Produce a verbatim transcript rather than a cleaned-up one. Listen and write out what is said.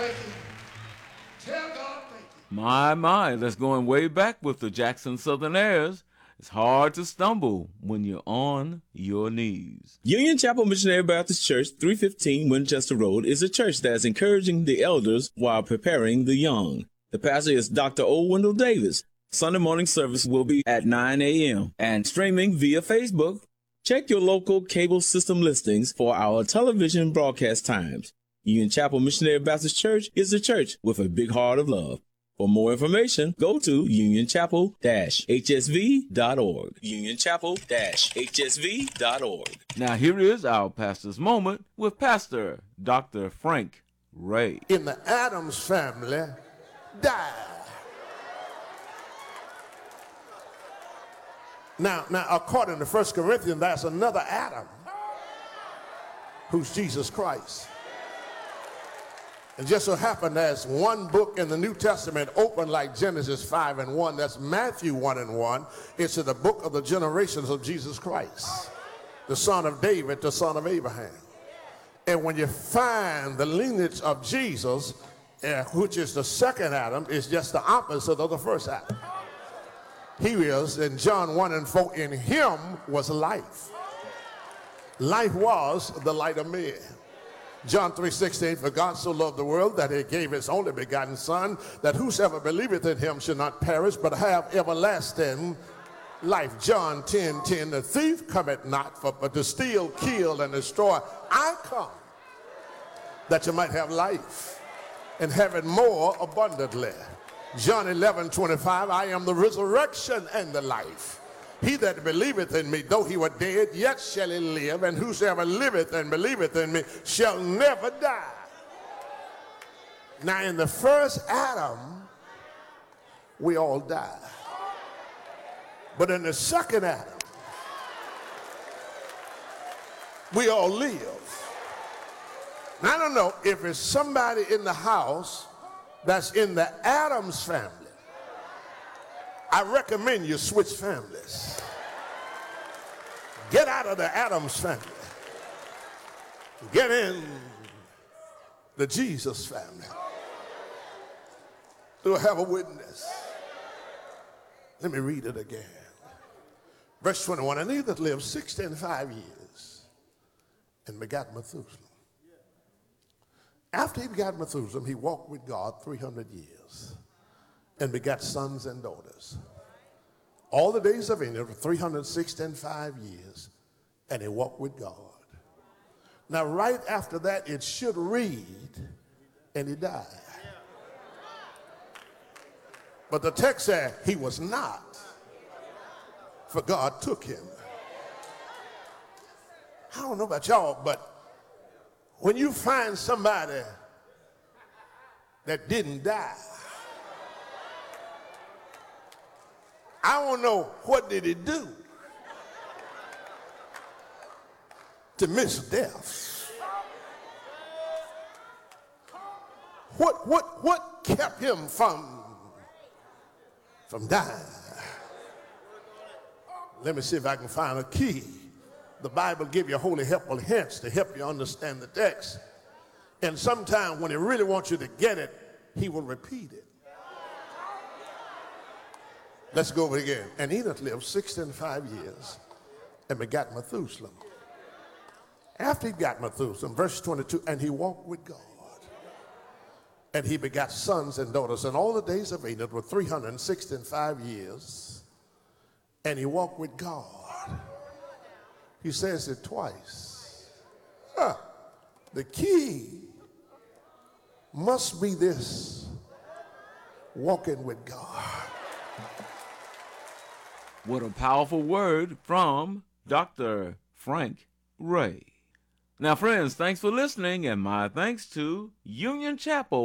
thank you. Tell God thank you. My, my, that's going way back with the Jackson Southern Airs. It's hard to stumble when you're on your knees. Union Chapel Missionary Baptist Church, three fifteen Winchester Road, is a church that's encouraging the elders while preparing the young. The pastor is Doctor O. Wendell Davis. Sunday morning service will be at nine a.m. and streaming via Facebook. Check your local cable system listings for our television broadcast times. Union Chapel Missionary Baptist Church is a church with a big heart of love. For more information, go to union chapel dash h s v dot org. union chapel dash h s v dot org. Now here is our pastor's moment with Pastor Doctor Frank Ray. In the Adams family, died. Now, now, according to First Corinthians, there's another Adam who's Jesus Christ. And just so happened there's one book in the New Testament open like Genesis five and one. That's Matthew one and one. It's in the book of the generations of Jesus Christ, the son of David, the son of Abraham. And when you find the lineage of Jesus, uh, which is the second Adam, it's just the opposite of the first Adam. He is, in John one and four, in him was life. Life was the light of men. John three sixteen, for God so loved the world that he gave his only begotten Son, that whosoever believeth in him should not perish, but have everlasting life. John ten ten, the thief cometh not for but to steal, kill, and destroy. I come that you might have life and have it more abundantly. John eleven twenty-five, I am the resurrection and the life. He that believeth in me, though he were dead, yet shall he live, and whosoever liveth and believeth in me shall never die. Now in the first Adam, we all die. But in the second Adam, we all live. Now I don't know if it's somebody in the house that's in the Adams family. I recommend you switch families. Get out of the Adams family. Get in the Jesus family. Do I have a witness? Let me read it again. Verse twenty-one, and he that lived sixty and five years and begat Methuselah. After he begat Methuselah, he walked with God three hundred years. And begat sons and daughters. All the days of Enoch were three hundred sixty and five years, and he walked with God. Now, right after that, it should read, and he died. But the text said he was not, for God took him. I don't know about y'all, but when you find somebody that didn't die, I don't know what did he do to miss death. What what what kept him from from dying? Let me see if I can find a key. The Bible give you holy helpful hints to help you understand the text. And sometimes when he really wants you to get it, he will repeat it. Let's go over it again. And Enoch lived sixty and five years and begat Methuselah. After he got Methuselah, verse twenty-two, and he walked with God. And he begat sons and daughters. And all the days of Enoch were three hundred sixty and five years. And he walked with God. He says it twice. Huh. The key must be this: walking with God. What a powerful word from Doctor Frank Ray. Now, friends, thanks for listening, and my thanks to Union Chapel